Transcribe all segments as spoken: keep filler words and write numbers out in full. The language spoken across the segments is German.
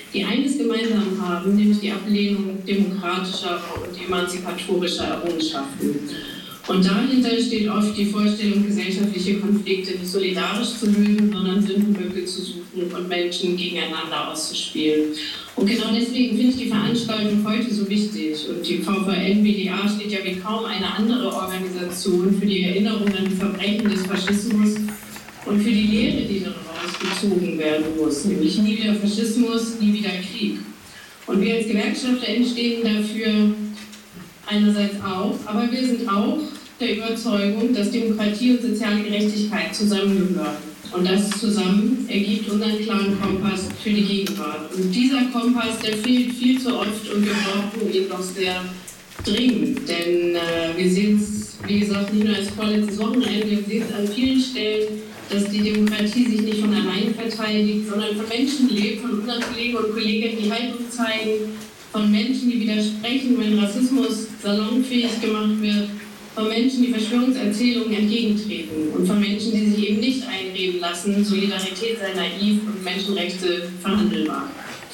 die eines gemeinsam haben, nämlich die Ablehnung demokratischer und emanzipatorischer Errungenschaften. Und dahinter steht oft die Vorstellung, gesellschaftliche Konflikte nicht solidarisch zu lösen, sondern Sündenböcke zu suchen und Menschen gegeneinander auszuspielen. Und genau deswegen finde ich die Veranstaltung heute so wichtig. Und die V V N B D A steht ja wie kaum eine andere Organisation für die Erinnerung an die Verbrechen des Faschismus und für die Lehre, die daraus gezogen werden muss, nämlich nie wieder Faschismus, nie wieder Krieg. Und wir als Gewerkschafter entstehen dafür einerseits auch, aber wir sind auch der Überzeugung, dass Demokratie und soziale Gerechtigkeit zusammengehören. Und das zusammen ergibt unseren klaren Kompass für die Gegenwart. Und dieser Kompass, der fehlt viel zu oft und wir brauchen ihn doch sehr dringend. Denn äh, wir sehen es, wie gesagt, nicht nur als vorletztes Wochenende, wir sehen es an vielen Stellen, dass die Demokratie sich nicht von allein verteidigt, sondern von Menschen lebt, von unseren Kollegen und Kolleginnen, die Haltung zeigen, von Menschen, die widersprechen, wenn Rassismus salonfähig gemacht wird, von Menschen, die Verschwörungserzählungen entgegentreten und von Menschen, die sich eben nicht einreden lassen, Solidarität sei naiv und Menschenrechte verhandelbar.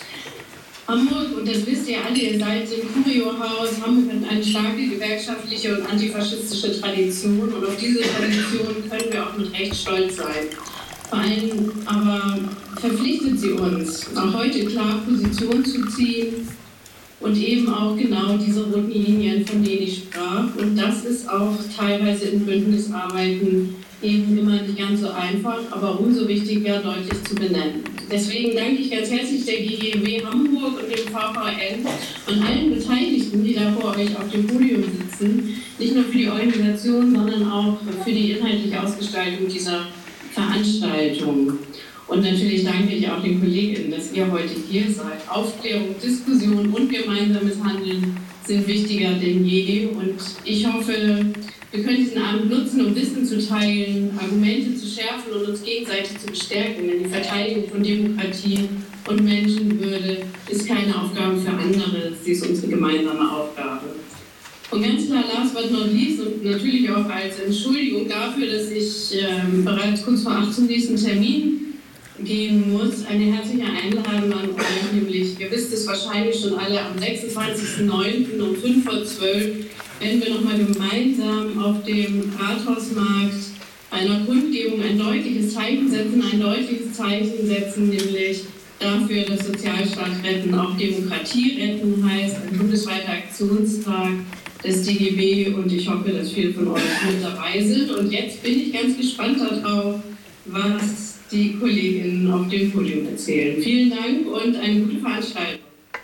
Hamburg, und das wisst ihr alle, ihr seid im Curio-Haus, Hamburg hat eine starke gewerkschaftliche und antifaschistische Tradition und auf diese Tradition können wir auch mit Recht stolz sein. Vor allem aber verpflichtet sie uns, auch heute klar Position zu ziehen, und eben auch genau diese roten Linien, von denen ich sprach. Und das ist auch teilweise in Bündnisarbeiten eben immer nicht ganz so einfach, aber umso wichtiger deutlich zu benennen. Deswegen danke ich ganz herzlich der G G W Hamburg und dem V V N und allen Beteiligten, die da vor euch auf dem Podium sitzen, nicht nur für die Organisation, sondern auch für die inhaltliche Ausgestaltung dieser Veranstaltung. Und natürlich danke ich auch den KollegInnen, dass ihr heute hier seid. Aufklärung, Diskussion und gemeinsames Handeln sind wichtiger denn je. Und ich hoffe, wir können diesen Abend nutzen, um Wissen zu teilen, Argumente zu schärfen und uns gegenseitig zu bestärken. Denn die Verteidigung von Demokratie und Menschenwürde ist keine Aufgabe für andere, sie ist unsere gemeinsame Aufgabe. Und ganz klar, last but not least, und natürlich auch als Entschuldigung dafür, dass ich äh, bereits kurz vor acht zum nächsten Termin gehen muss, eine herzliche Einladung an euch, nämlich, ihr wisst es wahrscheinlich schon alle, am sechsundzwanzigsten neunten um fünf vor zwölf werden wir nochmal gemeinsam auf dem Rathausmarkt bei einer Kundgebung ein deutliches Zeichen setzen, ein deutliches Zeichen setzen, nämlich dafür, dass Sozialstaat retten auch Demokratie retten heißt, ein bundesweiter Aktionstag des D G B und ich hoffe, dass viele von euch mit dabei sind. Und jetzt bin ich ganz gespannt darauf, was die Kolleginnen auf dem Podium erzählen. Vielen Dank und eine gute Veranstaltung.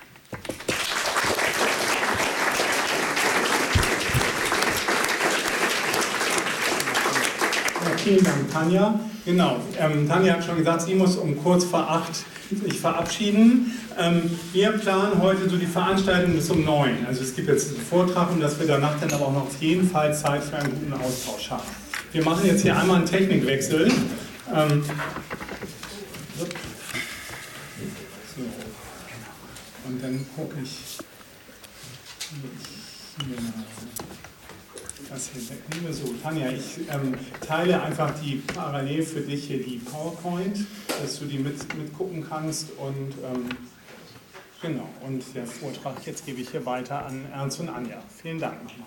Ja, vielen Dank, Tanja. Genau, ähm, Tanja hat schon gesagt, sie muss um kurz vor acht sich verabschieden. Ähm, wir planen heute so die Veranstaltung bis um neun. Also es gibt jetzt einen Vortrag und dass wir danach dann aber auch noch auf jeden Fall Zeit für einen guten Austausch haben. Wir machen jetzt hier einmal einen Technikwechsel. Ähm, so. Und dann gucke ich hier das hier wegnehmen. So, Tanja, ich ähm, teile einfach die parallel für dich hier die PowerPoint, dass du die mit, mitgucken kannst und ähm, genau, und der Vortrag, jetzt gebe ich hier weiter an Ernst und Anja. Vielen Dank nochmal.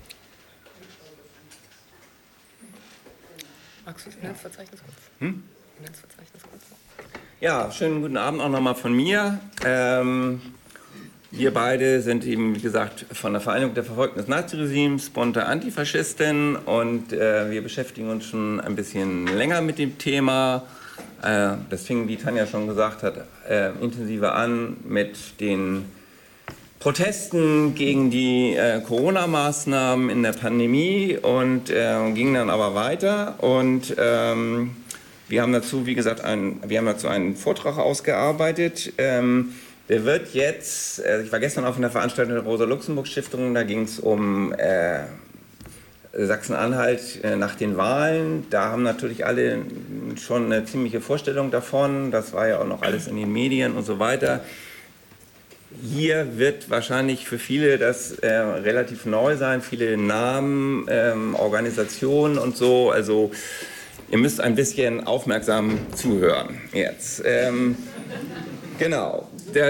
Magst du das Inhaltsverzeichnis kurz? Hm? Inhaltsverzeichnis kurz. Ja, schönen guten Abend auch nochmal von mir. Ähm, wir beide sind eben, wie gesagt, von der Vereinigung der Verfolgten des Naziregimes, Bonte Antifaschisten, und äh, wir beschäftigen uns schon ein bisschen länger mit dem Thema. Äh, das fing, wie Tanja schon gesagt hat, äh, intensiver an mit den Protesten gegen die äh, Corona-Maßnahmen in der Pandemie und äh, ging dann aber weiter. Und ähm, wir haben dazu, wie gesagt, einen, wir haben dazu einen Vortrag ausgearbeitet. Ähm, der wird jetzt, äh, ich war gestern auf einer Veranstaltung der Rosa-Luxemburg-Stiftung, da ging es um äh, Sachsen-Anhalt äh, nach den Wahlen. Da haben natürlich alle schon eine ziemliche Vorstellung davon. Das war ja auch noch alles in den Medien und so weiter. Hier wird wahrscheinlich für viele das äh, relativ neu sein, viele Namen, ähm, Organisationen und so. Also ihr müsst ein bisschen aufmerksam zuhören jetzt. Ähm, genau.